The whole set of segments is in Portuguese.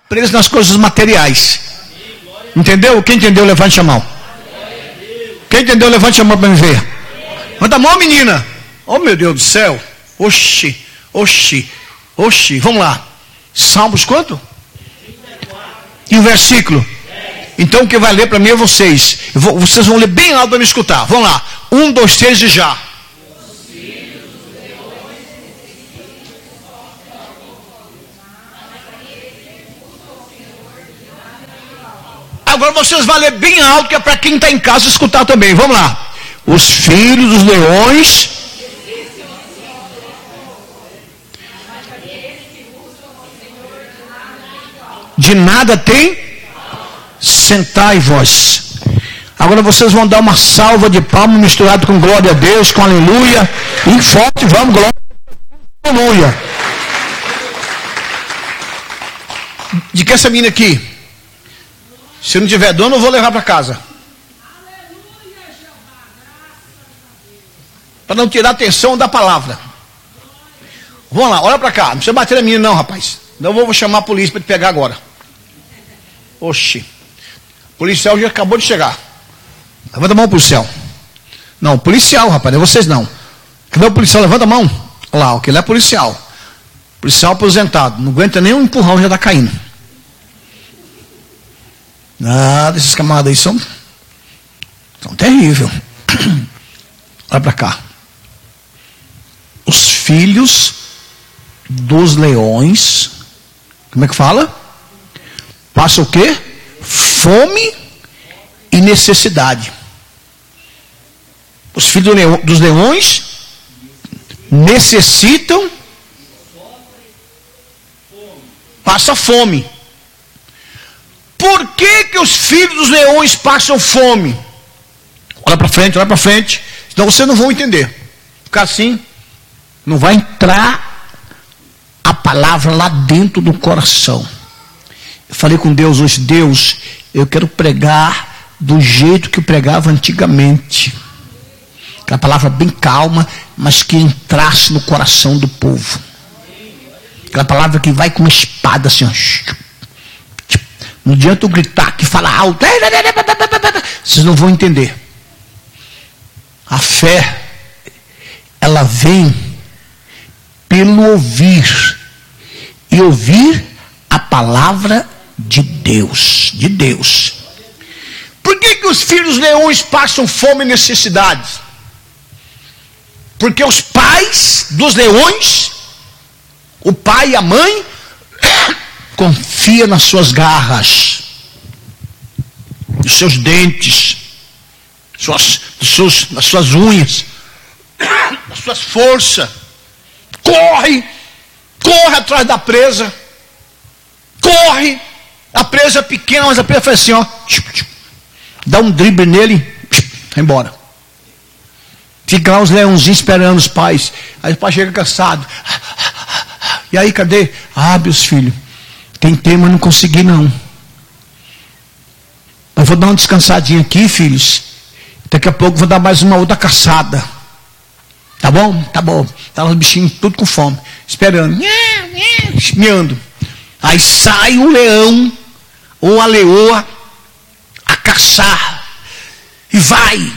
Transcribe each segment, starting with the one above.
preso nas coisas materiais. Entendeu? Quem entendeu, levante a mão. Quem entendeu, levante a mão para me ver. Levanta a mão, menina. Oh, meu Deus do céu. Oxi. Vamos lá. Salmos quanto? E o versículo? Então o que vai ler para mim é vocês. Vocês vão ler bem alto para me escutar. Vamos lá. 1, 2, 3 e já. Agora vocês vão ler bem alto, que é para quem está em casa escutar também. Vamos lá. Os filhos dos leões. De nada tem. Sentai-vos. Agora vocês vão dar uma salva de palmas misturado com glória a Deus, com aleluia. E forte, vamos, glória. Aleluia. De que essa menina aqui? Se não tiver dono, eu vou levar para casa. Para não tirar a atenção da palavra. Vamos lá, olha para cá. Não precisa bater na menina não, rapaz. Não vou chamar a polícia para te pegar agora. Oxi. O policial já acabou de chegar. Levanta a mão, policial. Não, policial, rapaz, não é vocês não. Cadê o policial? Levanta a mão. Olha lá, aquele é policial. Policial aposentado. Não aguenta nem um empurrão, já está caindo. Nada, esses camaradas aí são terríveis. Olha para cá. Os filhos dos leões, como é que fala? Passa o quê? Fome e necessidade. Os filhos dos leões necessitam, passa fome. Por que os filhos dos leões passam fome? Olha para frente, senão vocês não vão entender. Ficar assim, não vai entrar a palavra lá dentro do coração. Eu falei com Deus hoje, Deus, eu quero pregar do jeito que eu pregava antigamente. Aquela palavra bem calma, mas que entrasse no coração do povo. Aquela palavra que vai com uma espada assim, ó. Não adianta eu gritar que fala alto. Vocês não vão entender. A fé, ela vem pelo ouvir. E ouvir a palavra de Deus. De Deus. Por que os filhos dos leões passam fome e necessidade? Porque os pais dos leões, o pai e a mãe, confia nas suas garras, nos seus dentes, nas suas unhas, nas suas forças. Corre atrás da presa. Corre. A presa é pequena, mas a presa faz assim, ó. Dá um drible nele, vai embora. Fica lá os leãozinhos esperando os pais. Aí o pai chega cansado. E aí, cadê? Ah, meus filhos, tentei, mas não consegui não. Eu vou dar uma descansadinha aqui, filhos. Daqui a pouco vou dar mais uma outra caçada. Tá bom? Tá bom. Tá os bichinhos tudo com fome, esperando. Miando. Aí sai o leão ou a leoa a caçar. E vai.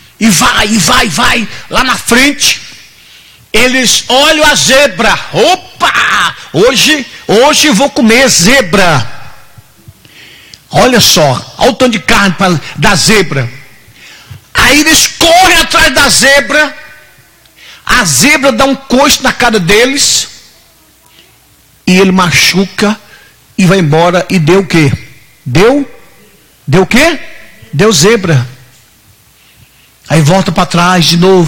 Lá na frente, eles olham a zebra. Opa! Hoje eu vou comer zebra. Olha só, olha o tanto de carne da zebra. Aí eles correm atrás da zebra. A zebra dá um coice na cara deles. E ele machuca e vai embora. E deu o quê? Deu o quê? Deu zebra. Aí volta para trás de novo.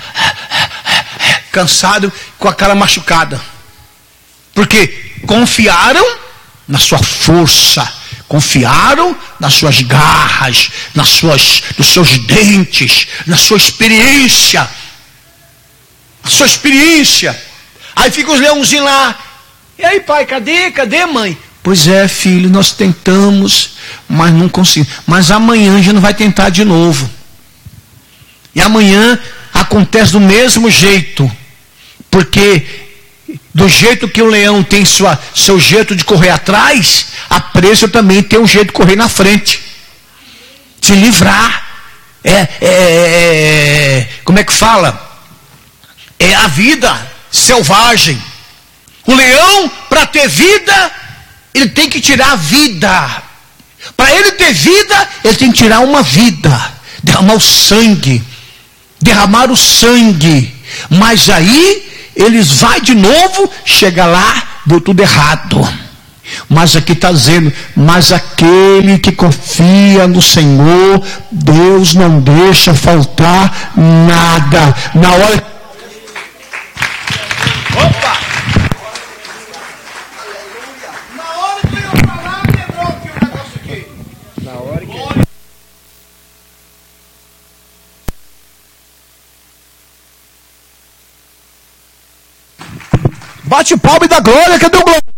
Cansado, com a cara machucada. Porque confiaram na sua força. Confiaram nas suas garras, nos seus dentes, na sua experiência. A sua experiência. Aí ficam os leãozinhos lá. E aí, pai, cadê mãe? Pois é, filho, nós tentamos, mas não conseguimos. Mas amanhã a gente não vai tentar de novo. E amanhã acontece do mesmo jeito. Porque Do jeito que o leão tem seu jeito de correr atrás, a presa também tem um jeito de correr na frente. Se livrar. Como é que fala? É a vida selvagem. O leão, para ter vida, ele tem que tirar a vida. Para ele ter vida, ele tem que tirar uma vida. Derramar o sangue. Derramar o sangue. Mas aí, eles vai de novo, chega lá, deu tudo errado. Mas aqui está dizendo, mas aquele que confia no Senhor, Deus não deixa faltar nada. Na hora... Opa! Na hora que eu falar, quebrou aqui o negócio aqui. Na hora que... Bate palma e dá glória, cadê o glória?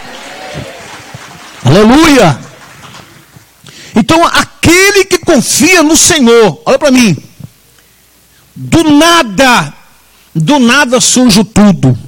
Aleluia! Então, aquele que confia no Senhor, olha para mim, do nada surge tudo.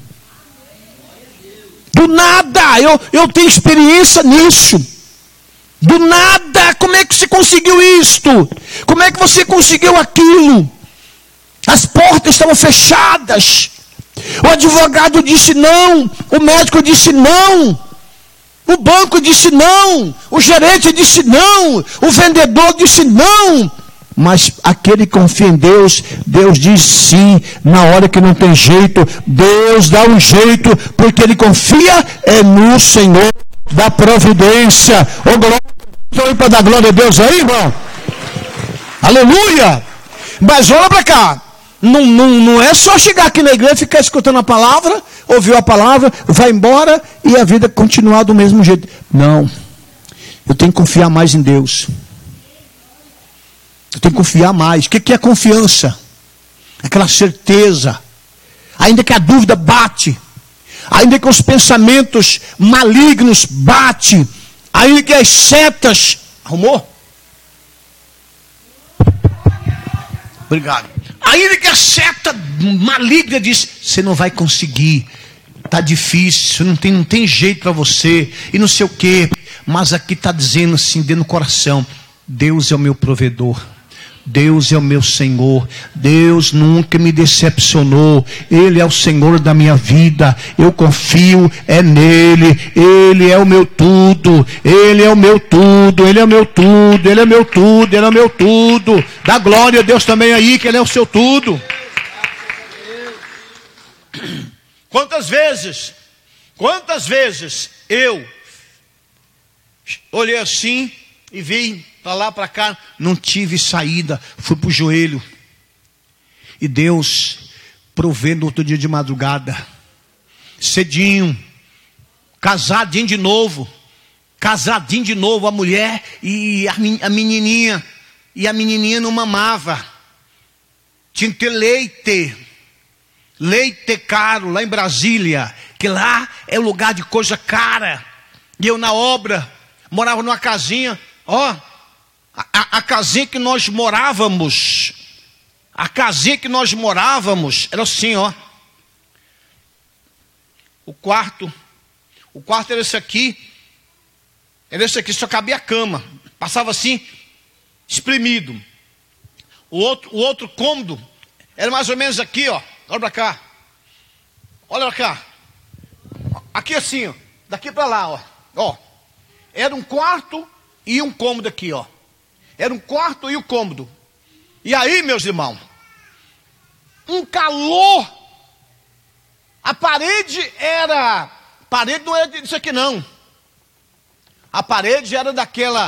Do nada, eu tenho experiência nisso. Do nada, como é que você conseguiu isto? Como é que você conseguiu aquilo? As portas estavam fechadas. O advogado disse não, o médico disse não, o banco disse não, o gerente disse não, o vendedor disse não. Mas aquele que confia em Deus, Deus diz sim, na hora que não tem jeito, Deus dá um jeito, porque ele confia no Senhor da providência. Estou para dar glória a Deus aí, irmão? Aleluia! Mas olha para cá. Não é só chegar aqui na igreja, ficar escutando a palavra, ouviu a palavra, vai embora e a vida continuar do mesmo jeito. Não. Eu tenho que confiar mais em Deus. Eu tenho que confiar mais. O que é confiança? Aquela certeza. Ainda que a dúvida bate. Ainda que os pensamentos malignos bate. Ainda que as setas... Arrumou? Obrigado. Ainda que a seta maligna diz, você não vai conseguir, está difícil, não tem jeito para você, e não sei o quê. Mas aqui está dizendo assim, dentro do coração, Deus é o meu provedor. Deus é o meu Senhor. Deus nunca me decepcionou. Ele é o Senhor da minha vida. Eu confio nele. Ele é o meu tudo. Ele é o meu tudo. Ele é o meu tudo. Ele é o meu tudo. Ele é o meu tudo. Dá glória a Deus também aí, que ele é o seu tudo. Quantas vezes eu olhei assim e vi para lá, para cá, não tive saída, fui para o joelho. E Deus provê no outro dia de madrugada, cedinho, casadinho de novo, a mulher e a menininha, e a menininha não mamava. Tinha que ter leite caro, lá em Brasília, que lá é o lugar de coisa cara. E eu na obra, morava numa casinha, a casinha que nós morávamos, era assim, o quarto era esse aqui, só cabia a cama, passava assim, espremido. O outro cômodo era mais ou menos aqui, olha para cá, aqui assim, daqui para lá, era um quarto e um cômodo aqui, era um quarto e um cômodo. E aí, meus irmãos, um calor. A parede não era disso aqui não. A parede era aquele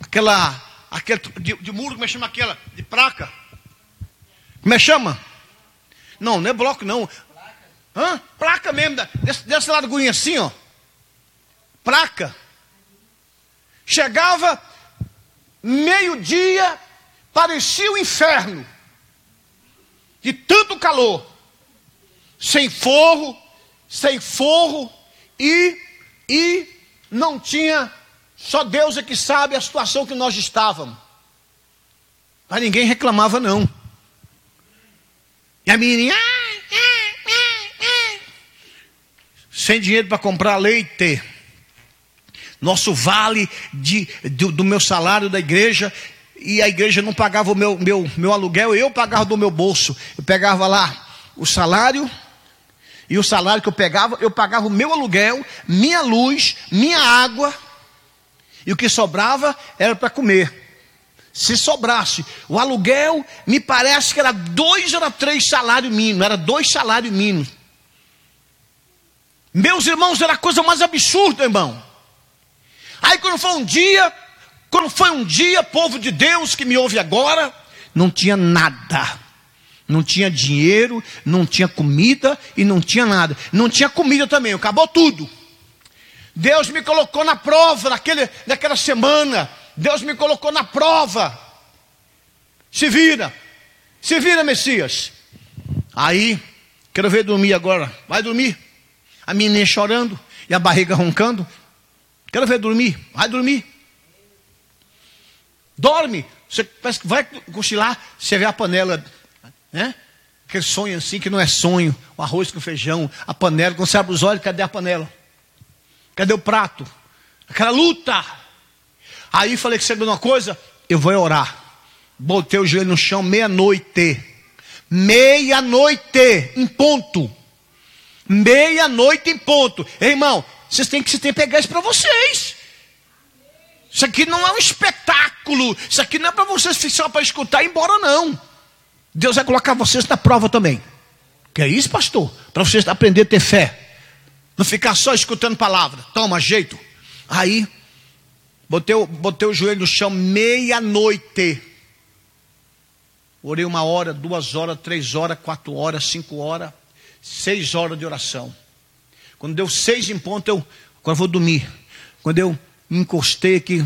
de muro, como é que chama aquela? De placa. Como é que chama? Não é bloco não. Placa mesmo, dessa larguinha assim, placa. Chegava meio-dia, parecia o inferno, de tanto calor, sem forro, e não tinha, só Deus é que sabe a situação que nós estávamos, mas ninguém reclamava não. E a menininha, sem dinheiro para comprar leite. Nosso vale do meu salário da igreja, e a igreja não pagava o meu aluguel, eu pagava do meu bolso. Eu pegava lá o salário, e o salário que eu pagava o meu aluguel, minha luz, minha água, e o que sobrava era para comer. Se sobrasse, o aluguel me parece que era 2 ou 3 salários mínimos, era 2 salários mínimos. Meus irmãos, era a coisa mais absurda, irmão. Aí quando foi um dia, povo de Deus que me ouve agora, não tinha nada. Não tinha dinheiro, não tinha comida e não tinha nada. Não tinha comida também, acabou tudo. Deus me colocou na prova naquela semana. Deus me colocou na prova. Se vira, Messias. Aí, quero ver dormir agora. Vai dormir. A menina chorando e a barriga roncando. Quero ver dormir. Vai dormir. Dorme. Você parece que vai cochilar. Você vê a panela, né? Aquele sonho assim que não é sonho. O arroz com feijão, a panela. Quando você abre os olhos, cadê a panela? Cadê o prato? Aquela luta. Aí falei que sabe uma coisa? Eu vou orar. Botei o joelho no chão, meia-noite. Meia-noite em ponto. Meia-noite em ponto. Ei, irmão, vocês têm que pegar isso para vocês. Isso aqui não é um espetáculo. Isso aqui não é para vocês só para escutar e ir embora, não. Deus vai colocar vocês na prova também. Que é isso, pastor? Para vocês aprender a ter fé. Não ficar só escutando palavra. Toma jeito. Aí, botei o joelho no chão, meia-noite. Orei 1 hora, 2 horas, 3 horas, 4 horas, 5 horas, 6 horas de oração. Quando deu 6 em ponto, agora vou dormir. Quando eu me encostei aqui,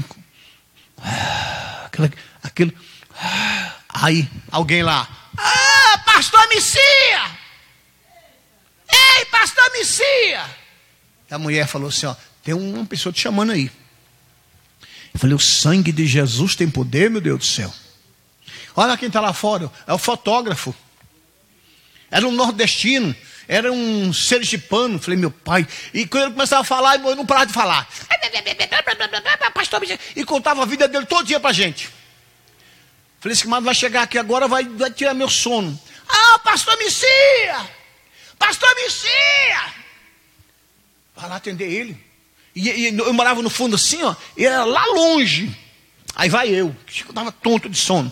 aí alguém lá, pastor Messias! Ei, pastor Messias! A mulher falou assim, tem uma pessoa te chamando aí. Eu falei, o sangue de Jesus tem poder, meu Deus do céu. Olha quem está lá fora, é o fotógrafo. Era um nordestino, era um sergipano. Falei, meu pai. E quando ele começava a falar, eu não parava de falar. Pastor Messias. E contava a vida dele todo dia para a gente. Falei, esse mano vai chegar aqui agora, vai tirar meu sono. Pastor Messias! Pastor Messias! Vai lá atender ele. E eu morava no fundo assim, e era lá longe. Aí vai eu, que estava tonto de sono.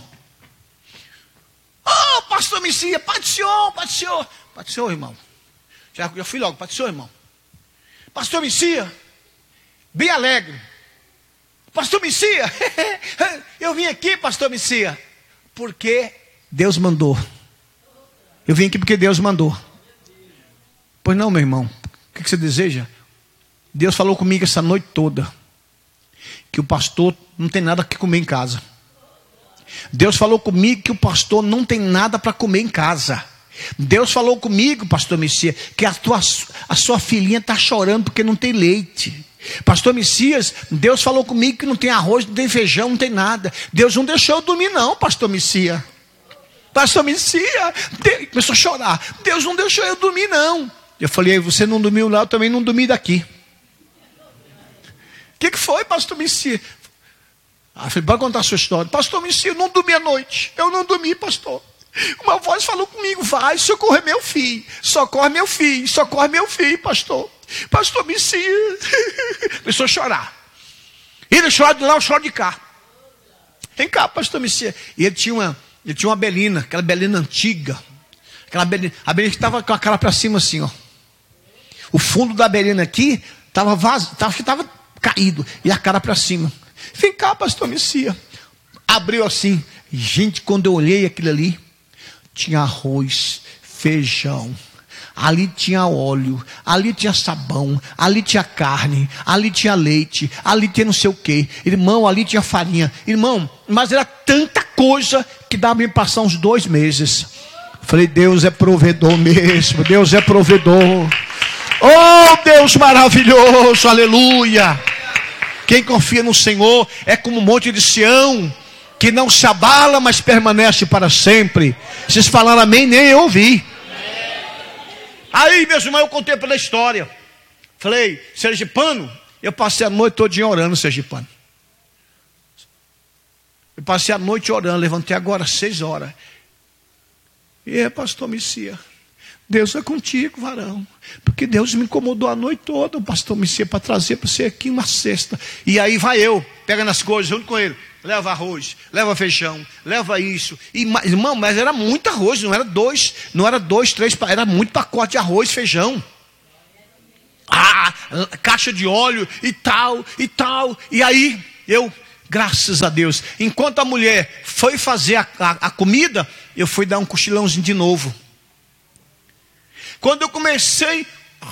Pastor Messias, Pai do Senhor, Pai do Senhor. Pai do Senhor, irmão. Já fui logo, Pai do Senhor, irmão. Pastor Messias, bem alegre. Pastor Messias, eu vim aqui, Pastor Messias, porque Deus mandou. Eu vim aqui porque Deus mandou. Pois não, meu irmão. O que você deseja? Deus falou comigo essa noite toda que o pastor não tem nada que comer em casa. Deus falou comigo que o pastor não tem nada para comer em casa. Deus falou comigo, pastor Messias, que a sua filhinha está chorando porque não tem leite. Pastor Messias, Deus falou comigo que não tem arroz, não tem feijão, não tem nada. Deus não deixou eu dormir não, pastor Messias. Pastor Messias, começou a chorar. Deus não deixou eu dormir não. Eu falei, você não dormiu lá, eu também não dormi daqui. O que foi, pastor Messias? Eu falei, pode contar a sua história. Pastor Messias, eu não dormi à noite. Eu não dormi, pastor. Uma voz falou comigo, vai socorrer meu filho. Socorre meu filho, socorre meu filho, pastor. Pastor Messias. Começou a chorar. Ele chora de lá, eu choro de cá. Vem cá, pastor Messias. E ele tinha uma belina, aquela belina antiga. A belina que estava com a cara para cima assim, O fundo da belina aqui estava vazio, estava caído. E a cara para cima. Vem cá, pastor Messias. Abriu assim. Gente, quando eu olhei aquilo ali, tinha arroz, feijão. Ali tinha óleo, ali tinha sabão, ali tinha carne, ali tinha leite, ali tinha não sei o que. Irmão, ali tinha farinha. Irmão, mas era tanta coisa que dava para me passar uns 2 meses. Falei, Deus é provedor mesmo, Deus é provedor. Oh, Deus maravilhoso, aleluia. Quem confia no Senhor é como um monte de Sião, que não se abala, mas permanece para sempre. Vocês falaram amém, nem eu ouvi. Aí, meus irmãos, eu contei pela história. Falei, sergipano, eu passei a noite todinha orando, sergipano. Eu passei a noite orando, levantei agora 6 horas. E pastor Messias, Deus é contigo, varão. Porque Deus me incomodou a noite toda, o pastor Messias, para trazer para você aqui uma cesta. E aí vai eu, pega nas coisas junto com ele. Leva arroz, leva feijão, leva isso. E, irmão, mas era muito arroz, não era 2, 3, era muito pacote de arroz, feijão. Caixa de óleo e tal, e tal. E aí, eu, graças a Deus, enquanto a mulher foi fazer a comida, eu fui dar um cochilãozinho de novo. Quando eu comecei,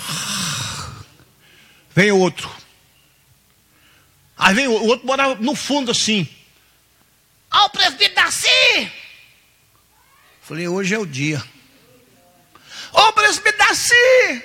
vem o outro. Aí vem o outro, morava no fundo assim. Ó, o presbítero Darcy! Falei, hoje é o dia. Ó, presbítero Darcy!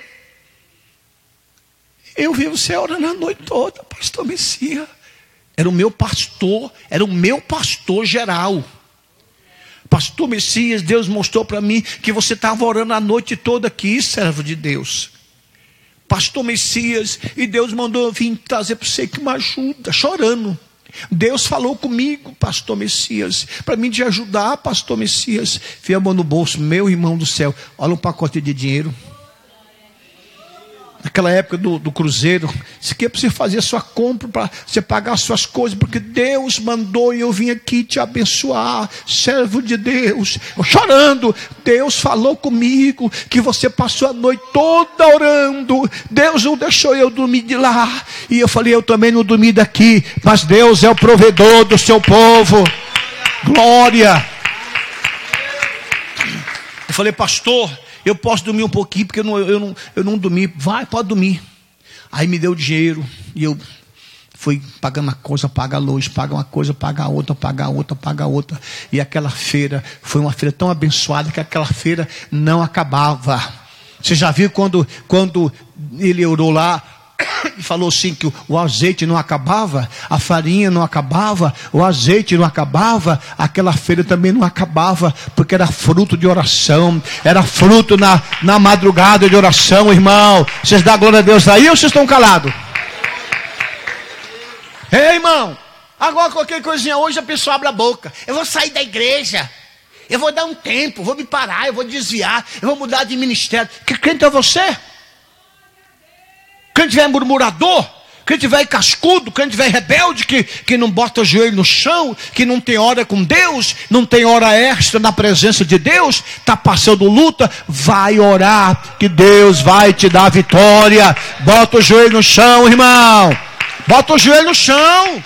Eu vi você orando a noite toda, pastor Messias. Era o meu pastor geral. Pastor Messias, Deus mostrou para mim que você estava orando a noite toda aqui, servo de Deus. Pastor Messias, e Deus mandou eu vir trazer para você que uma ajuda, chorando. Deus falou comigo, pastor Messias, para mim te ajudar, pastor Messias. Fui a mão no bolso, meu irmão do céu, olha um pacote de dinheiro. Naquela época do cruzeiro, isso aqui é para você fazer a sua compra, para você pagar as suas coisas, porque Deus mandou e eu vim aqui te abençoar, servo de Deus. Eu chorando, Deus falou comigo que você passou a noite toda orando, Deus não deixou eu dormir de lá, e eu falei, eu também não dormi daqui, mas Deus é o provedor do seu povo, glória. Eu falei, pastor, eu posso dormir um pouquinho, porque eu não dormi. Vai, pode dormir. Aí me deu dinheiro, e eu fui pagando uma coisa, paga a luz, paga uma coisa, paga a outra, paga a outra, paga a outra. E aquela feira, foi uma feira tão abençoada, que aquela feira não acabava. Você já viu quando ele orou lá, e falou assim que o azeite não acabava, a farinha não acabava, o azeite não acabava, aquela feira também não acabava, porque era fruto de oração, era fruto na madrugada de oração, irmão. Vocês dão glória a Deus aí ou vocês estão calados? Ei, irmão, agora qualquer coisinha hoje a pessoa abre a boca, eu vou sair da igreja, eu vou dar um tempo, vou me parar, eu vou desviar, eu vou mudar de ministério. Que crente é você? Quem tiver murmurador, quem tiver cascudo, quem tiver rebelde, que não bota o joelho no chão, que não tem hora com Deus, não tem hora extra na presença de Deus, está passando luta, vai orar, que Deus vai te dar vitória. Bota o joelho no chão, irmão. Bota o joelho no chão.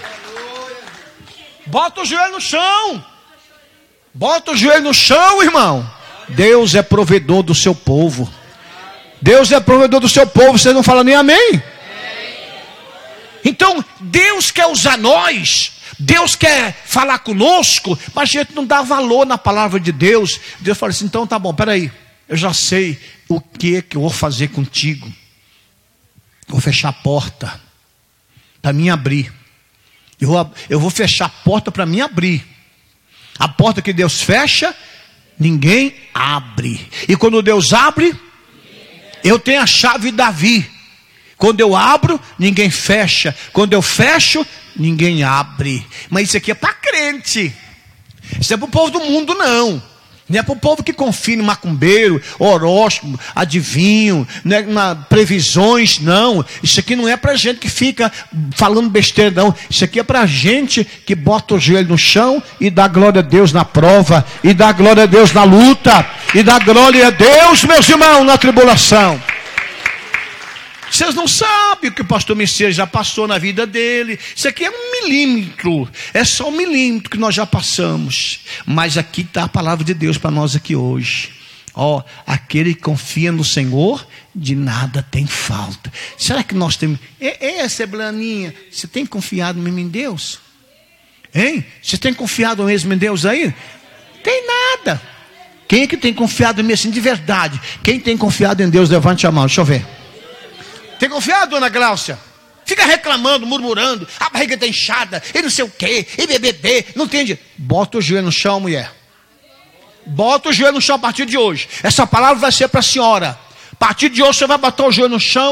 Bota o joelho no chão. Bota o joelho no chão, irmão. Deus é provedor do seu povo. Deus é provedor do seu povo, vocês não falam nem amém? Então, Deus quer usar nós, Deus quer falar conosco, mas a gente não dá valor na palavra de Deus. Deus fala assim, então tá bom, peraí, eu já sei o que eu vou fazer contigo. Vou fechar a porta para mim abrir. Eu vou fechar a porta para mim abrir. A porta que Deus fecha, ninguém abre. E quando Deus abre, eu tenho a chave de Davi. Quando eu abro, ninguém fecha. Quando eu fecho, ninguém abre. Mas isso aqui é para crente. Isso é para o povo do mundo, não. Não é para o povo que confia no macumbeiro, horóscopo, adivinho, né, previsões, não. Isso aqui não é para gente que fica falando besteira, não. Isso aqui é para gente que bota o joelho no chão e dá glória a Deus na prova, e dá glória a Deus na luta, e dá glória a Deus, meus irmãos, na tribulação. Vocês não sabem o que o pastor Messias já passou na vida dele. Isso aqui é 1 milímetro. É só 1 milímetro que nós já passamos. Mas aqui está a palavra de Deus para nós aqui hoje. Ó, aquele que confia no Senhor, de nada tem falta. Será que nós temos... Seblaninha, você tem confiado mesmo em Deus? Hein? Você tem confiado mesmo em Deus aí? Tem nada. Quem é que tem confiado mesmo assim de verdade? Quem tem confiado em Deus, levante a mão, deixa eu ver. Tem confiado, dona Gláucia? Fica reclamando, murmurando, a barriga está inchada, e não sei o quê, e bebê, não entende? Bota o joelho no chão, mulher. Bota o joelho no chão a partir de hoje. Essa palavra vai ser para a senhora. A partir de hoje você vai botar o joelho no chão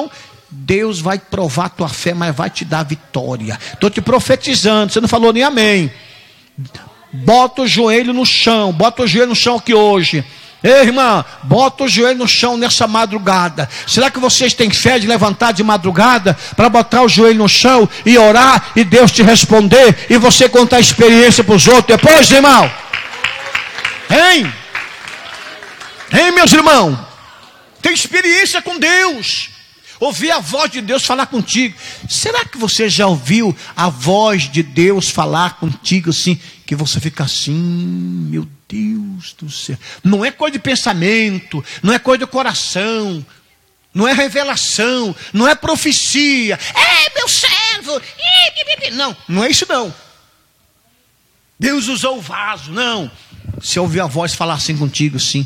Deus vai provar a tua fé, mas vai te dar vitória. Estou te profetizando, você não falou nem amém. Bota o joelho no chão, bota o joelho no chão aqui hoje. Ei, irmã, bota o joelho no chão nessa madrugada. Será que vocês têm fé de levantar de madrugada para botar o joelho no chão e orar e Deus te responder e você contar a experiência para os outros depois, irmão? Hein? Hein, meus irmãos? Tem experiência com Deus. Ouvir a voz de Deus falar contigo. Será que você já ouviu a voz de Deus falar contigo assim, que você fica assim, meu Deus do céu? Não é coisa de pensamento, não é coisa de coração, não é revelação, não é profecia. É, meu servo. Não, não é isso não. Deus usou o vaso, não. Se ouvir a voz falar assim contigo, assim.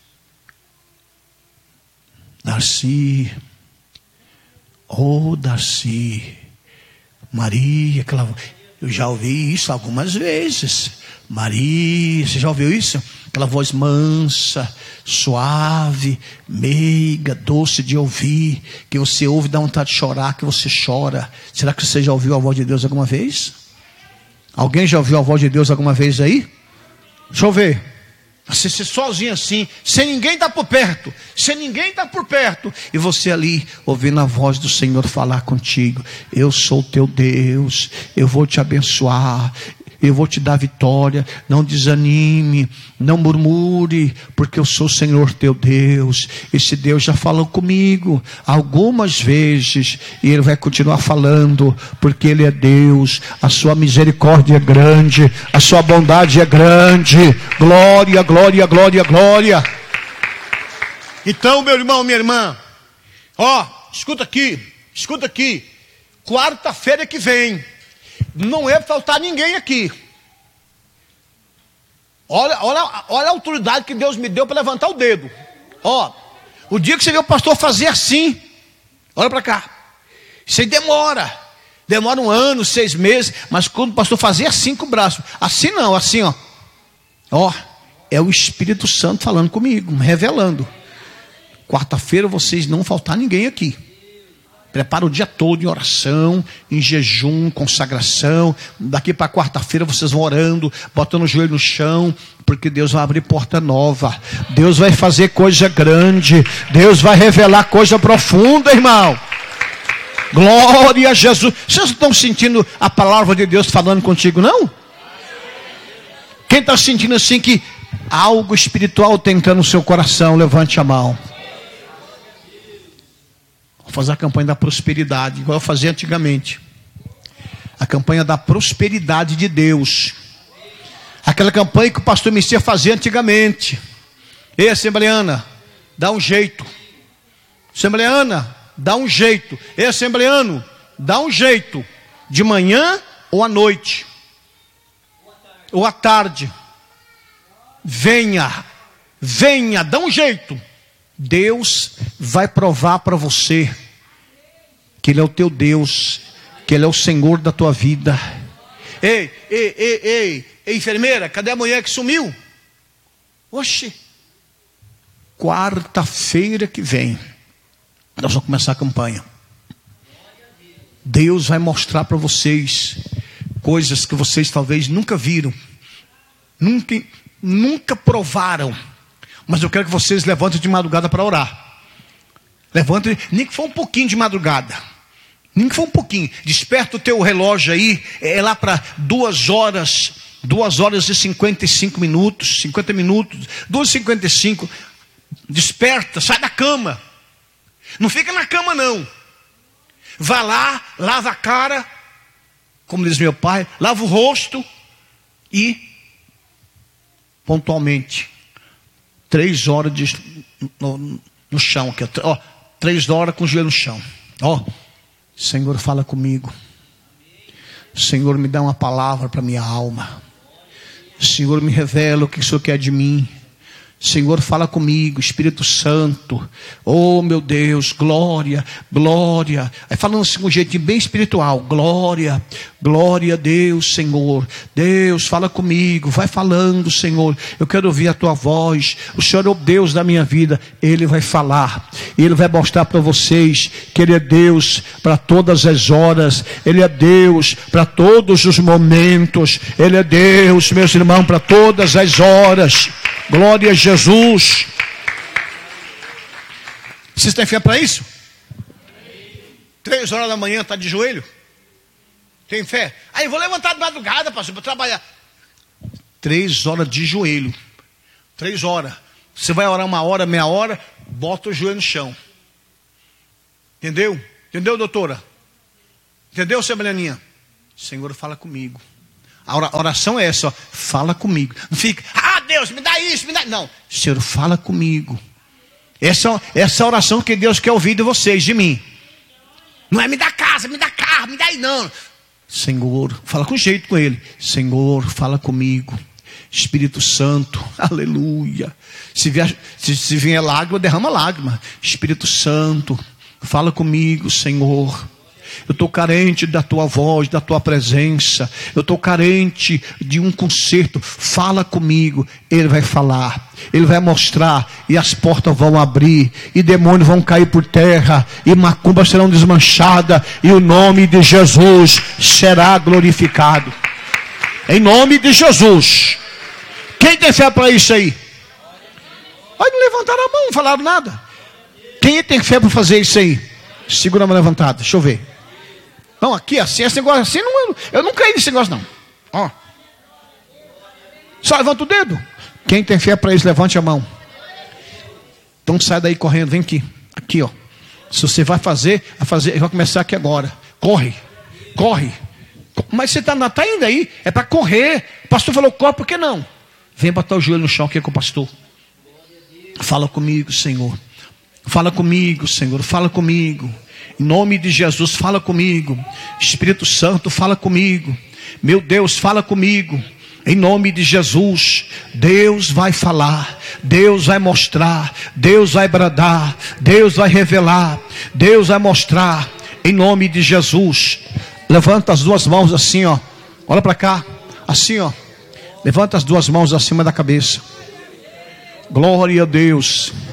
Darcy, Darcy, Maria, eu já ouvi isso algumas vezes. Maria, você já ouviu isso? Aquela voz mansa, suave, meiga, doce de ouvir, que você ouve e dá vontade de chorar, que você chora. Será que você já ouviu a voz de Deus alguma vez? Alguém já ouviu a voz de Deus alguma vez aí? Deixa eu ver. Você sozinho assim, sem ninguém estar por perto, e você ali ouvindo a voz do Senhor falar contigo. Eu sou teu Deus, eu vou te abençoar, eu vou te dar vitória. Não desanime, não murmure, porque eu sou o Senhor teu Deus. Esse Deus já falou comigo algumas vezes, e Ele vai continuar falando, porque Ele é Deus. A sua misericórdia é grande, a sua bondade é grande. Glória, glória, glória, glória. Então, meu irmão, minha irmã, escuta aqui, quarta-feira que vem, não é faltar ninguém aqui. Olha a autoridade que Deus me deu para levantar o dedo. O dia que você vê o pastor fazer assim, olha para cá. Isso aí demora 1 ano, 6 meses. Mas quando o pastor fazer assim com o braço, assim não, assim é o Espírito Santo falando comigo, revelando. Quarta-feira vocês não faltar ninguém aqui. Prepara o dia todo em oração, em jejum, consagração. Daqui para quarta-feira vocês vão orando, botando o joelho no chão, porque Deus vai abrir porta nova. Deus vai fazer coisa grande. Deus vai revelar coisa profunda, irmão. Glória a Jesus. Vocês não estão sentindo a palavra de Deus falando contigo, não? Quem está sentindo assim que algo espiritual tentando no seu coração, levante a mão. Vou fazer a campanha da prosperidade, igual eu fazia antigamente. A campanha da prosperidade de Deus. Aquela campanha que o pastor Messias fazia antigamente. Ei, assembleana, dá um jeito. Assembleana, dá um jeito. Ei, assembleano, dá um jeito. De manhã ou à noite. Ou à tarde. Venha, dá um jeito. Deus vai provar para você que Ele é o teu Deus, que Ele é o Senhor da tua vida. Ei, enfermeira, cadê a mulher que sumiu? Oxe, quarta-feira que vem nós vamos começar a campanha. Deus vai mostrar para vocês coisas que vocês talvez nunca viram, nunca provaram. Mas eu quero que vocês levantem de madrugada para orar. Levantem, nem que for um pouquinho de madrugada. Nem que for um pouquinho. Desperta o teu relógio aí. É lá para 2 horas. 2 horas e 55 minutos. 50 minutos. 2h55. Desperta, sai da cama. Não fica na cama não. Vá lá, lava a cara. Como diz meu pai. Lava o rosto. E pontualmente 3 horas no chão aqui, 3 horas com o joelho no chão. Senhor, fala comigo. Senhor, me dá uma palavra para minha alma. Senhor, me revela o que o Senhor quer de mim. Senhor, fala comigo, Espírito Santo. Oh, meu Deus, glória, glória. Aí falando assim, um jeitinho bem espiritual. Glória, glória a Deus, Senhor. Deus, fala comigo. Vai falando, Senhor. Eu quero ouvir a tua voz. O Senhor é o Deus da minha vida. Ele vai falar. Ele vai mostrar para vocês que Ele é Deus para todas as horas. Ele é Deus para todos os momentos. Ele é Deus, meus irmãos, para todas as horas. Glória a Jesus. Vocês têm fé para isso? 3 horas da manhã está de joelho? Tem fé? Aí vou levantar de madrugada, pastor, para trabalhar. 3 horas de joelho. 3 horas. Você vai orar 1 hora, meia hora, bota o joelho no chão. Entendeu? Entendeu, doutora? Entendeu, Sebreninha? Senhor, fala comigo. A oração é essa, ó. Fala comigo. Não fica, Deus, me dá isso, me dá. Não, Senhor, fala comigo. Essa é a oração que Deus quer ouvir de vocês, de mim. Não é me dá casa, me dá carro, me dá aí não. Senhor, fala com jeito com Ele. Senhor, fala comigo. Espírito Santo, aleluia. Se vier lágrima, derrama lágrima. Espírito Santo, fala comigo, Senhor. Eu estou carente da tua voz, da tua presença. Eu estou carente de um conserto. Fala comigo. Ele vai falar. Ele vai mostrar. E as portas vão abrir. E demônios vão cair por terra. E macumbas serão desmanchadas. E o nome de Jesus será glorificado. Em nome de Jesus. Quem tem fé para isso aí? Olha, não levantaram a mão, não falaram nada. Quem tem fé para fazer isso aí? Segura a mão levantada. Deixa eu ver. Não, aqui assim, esse negócio assim, eu não creio nesse negócio não. Ó. Só levanta o dedo. Quem tem fé para isso, levante a mão. Então sai daí correndo, vem aqui. Aqui, ó. Se você vai fazer, vai começar aqui agora. Corre, corre. Mas você está indo aí, é para correr. O pastor falou, corre, por que não? Vem botar o joelho no chão aqui com o pastor. Fala comigo, Senhor. Fala comigo, Senhor, fala comigo. Em nome de Jesus, fala comigo. Espírito Santo, fala comigo. Meu Deus, fala comigo. Em nome de Jesus, Deus vai falar. Deus vai mostrar. Deus vai bradar. Deus vai revelar. Deus vai mostrar. Em nome de Jesus. Levanta as 2 mãos assim, ó. Olha para cá. Assim, ó. Levanta as 2 mãos acima da cabeça. Glória a Deus.